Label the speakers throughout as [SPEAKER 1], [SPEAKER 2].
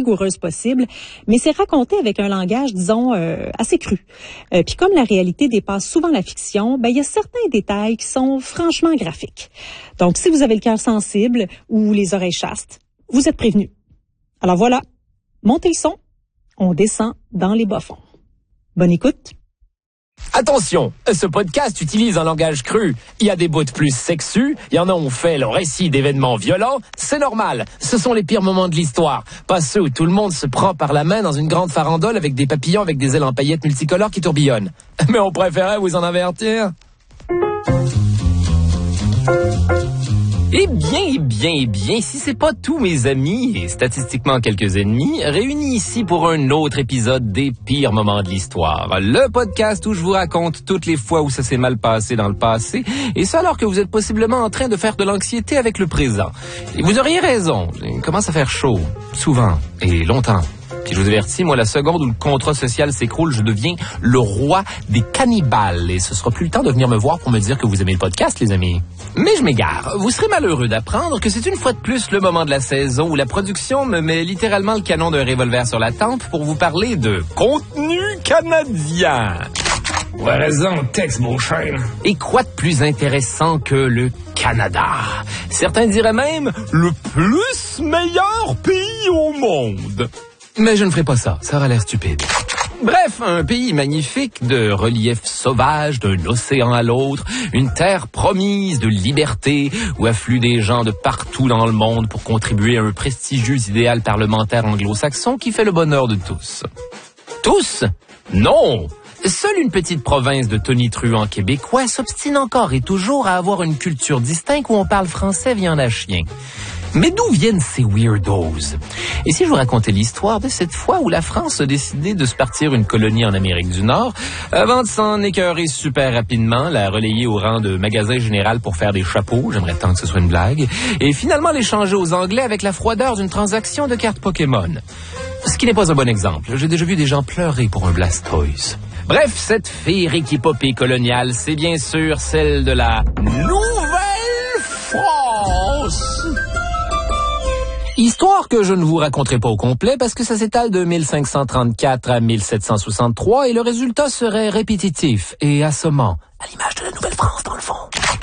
[SPEAKER 1] rigoureuses possible, mais c'est raconté avec un langage, disons, assez cru. Puis comme la réalité dépasse souvent la fiction, il y a certains détails qui sont franchement graphiques. Donc, si vous avez le cœur sensible ou les oreilles chastes, vous êtes prévenus. Alors voilà, montez le son, on descend dans les bas-fonds. Bonne écoute.
[SPEAKER 2] Attention, ce podcast utilise un langage cru. Il y a des bouts plus sexus, il y en a où on fait le récit d'événements violents. C'est normal, ce sont les pires moments de l'histoire. Pas ceux où tout le monde se prend par la main dans une grande farandole avec des papillons avec des ailes en paillettes multicolores qui tourbillonnent. Mais on préférait vous en avertir. Eh bien, si c'est pas tous mes amis, et statistiquement quelques ennemis, réunis ici pour un autre épisode des pires moments de l'histoire. Le podcast où je vous raconte toutes les fois où ça s'est mal passé dans le passé, et ça alors que vous êtes possiblement en train de faire de l'anxiété avec le présent. Et vous auriez raison, il commence à faire chaud, souvent, et longtemps. Puis je vous avertis, moi, la seconde où le contrat social s'écroule, je deviens le roi des cannibales. Et ce sera plus le temps de venir me voir pour me dire que vous aimez le podcast, les amis. Mais je m'égare. Vous serez malheureux d'apprendre que c'est une fois de plus le moment de la saison où la production me met littéralement le canon d'un revolver sur la tempe pour vous parler de contenu canadien.
[SPEAKER 3] Ouais, raison, texte, mon cher.
[SPEAKER 2] Et quoi de plus intéressant que le Canada? Certains diraient même le plus meilleur pays au monde. Mais je ne ferai pas ça aurait l'air stupide. Bref, un pays magnifique de relief sauvage d'un océan à l'autre, une terre promise de liberté où affluent des gens de partout dans le monde pour contribuer à un prestigieux idéal parlementaire anglo-saxon qui fait le bonheur de tous. Tous? Non! Seule une petite province de tonitruants québécois s'obstine encore et toujours à avoir une culture distincte où on parle français viande à chien. Mais d'où viennent ces weirdos? Et si je vous racontais l'histoire de cette fois où la France a décidé de se partir une colonie en Amérique du Nord, avant de s'en écœurer super rapidement, la relayer au rang de magasin général pour faire des chapeaux, j'aimerais tant que ce soit une blague, et finalement l'échanger aux Anglais avec la froideur d'une transaction de cartes Pokémon. Ce qui n'est pas un bon exemple. J'ai déjà vu des gens pleurer pour un Blastoise. Bref, cette féerique épopée coloniale, c'est bien sûr celle de la Nouvelle-France. Histoire que je ne vous raconterai pas au complet parce que ça s'étale de 1534 à 1763 et le résultat serait répétitif et assommant, à l'image de la Nouvelle-France dans le fond.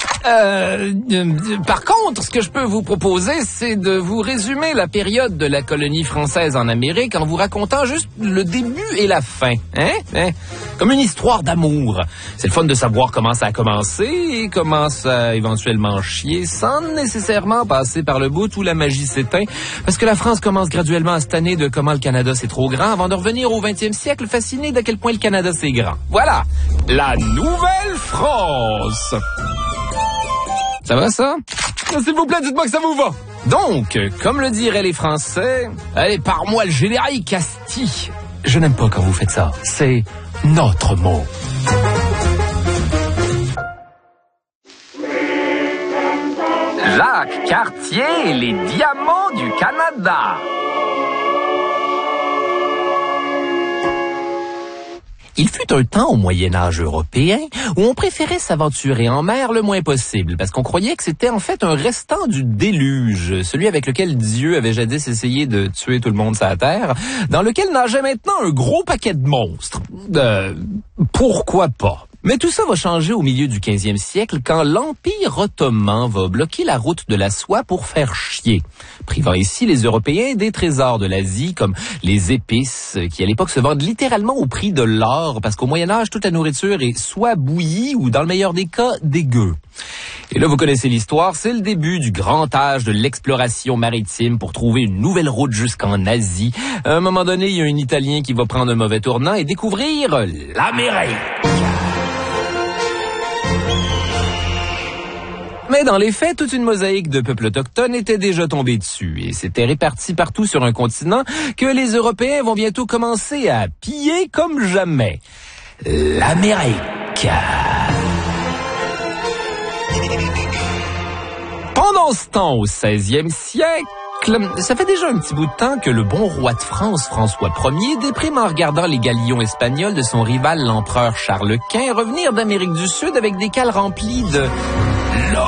[SPEAKER 2] Par contre, ce que je peux vous proposer, c'est de vous résumer la période de la colonie française en Amérique en vous racontant juste le début et la fin. Hein? Comme une histoire d'amour. C'est le fun de savoir comment ça a commencé et comment ça a éventuellement chié sans nécessairement passer par le bout où la magie s'éteint parce que la France commence graduellement à se tanner de comment le Canada c'est trop grand avant de revenir au 20e siècle fasciné d'à quel point le Canada c'est grand. Voilà, la Nouvelle-France. Ça va, ça? S'il vous plaît, dites-moi que ça vous va. Donc, comme le diraient les Français, allez, par moi le général Castille. Je n'aime pas quand vous faites ça. C'est notre mot. Jacques Cartier, les diamants du Canada. Il fut un temps au Moyen-Âge européen où on préférait s'aventurer en mer le moins possible parce qu'on croyait que c'était en fait un restant du déluge, celui avec lequel Dieu avait jadis essayé de tuer tout le monde sur la terre, dans lequel nageait maintenant un gros paquet de monstres. Pourquoi pas? Mais tout ça va changer au milieu du 15e siècle quand l'Empire ottoman va bloquer la route de la soie pour faire chier, privant ici les Européens des trésors de l'Asie comme les épices qui à l'époque se vendent littéralement au prix de l'or parce qu'au Moyen-Âge, toute la nourriture est soit bouillie ou dans le meilleur des cas, dégueu. Et là, vous connaissez l'histoire, c'est le début du grand âge de l'exploration maritime pour trouver une nouvelle route jusqu'en Asie. À un moment donné, il y a un Italien qui va prendre un mauvais tournant et découvrir l'Amérique. Mais dans les faits, toute une mosaïque de peuples autochtones était déjà tombée dessus et s'était répartie partout sur un continent que les Européens vont bientôt commencer à piller comme jamais. L'Amérique. Pendant ce temps, au 16e siècle, ça fait déjà un petit bout de temps que le bon roi de France, François Ier, déprime en regardant les galions espagnols de son rival, l'empereur Charles Quint, revenir d'Amérique du Sud avec des cales remplies de l'or.